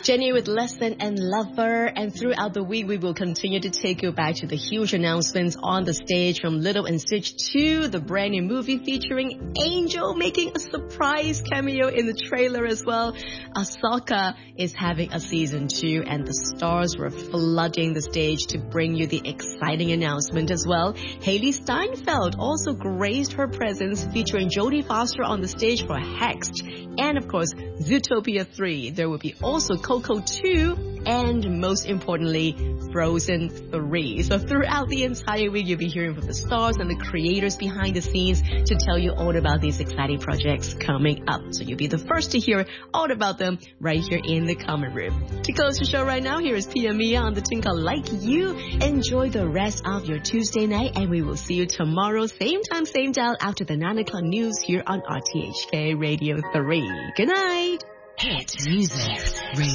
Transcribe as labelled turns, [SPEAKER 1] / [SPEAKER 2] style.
[SPEAKER 1] Jenny with Lesson and Lover, and throughout the week we will continue to take you back to the huge announcements on the stage, from Lilo and Stitch to the brand new movie featuring Angel making a surprise cameo in the trailer as well. Ahsoka is having a season 2 and the stars were flooding the stage to bring you the exciting announcement as well. Hailee Steinfeld also graced her presence featuring Jodie Foster on the stage for Hexed. And of course, Zootopia 3. There will be also Coco 2 and most importantly, Frozen 3. So throughout the entire week, you'll be hearing from the stars and the creators behind the scenes to tell you all about these exciting projects coming up. So you'll be the first to hear all about them right here in the comment room. To close the show right now, here is Pia Mia on the Tinker Like You. Enjoy the rest of your Tuesday night, and we will see you tomorrow, same time, same dial, after the 9 o'clock news here on RTHK Radio 3. Good night.
[SPEAKER 2] Hit Music Radio.